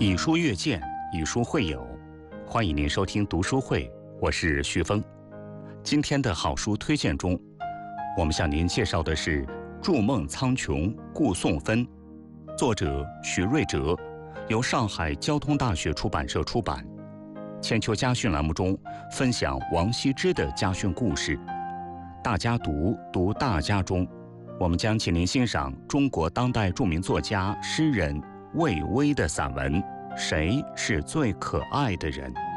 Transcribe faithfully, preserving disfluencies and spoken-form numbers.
以书阅鉴，以书会友，欢迎您收听读书会，我是徐峰。今天的好书推荐中，我们向您介绍的是《筑梦苍穹顾宋芬》，作者徐瑞哲，由上海交通大学出版社出版。千秋家训栏目中分享王羲之的家训故事，大家读读大家中，我们将请您欣赏中国当代著名作家诗人魏巍的散文《谁是最可爱的人》。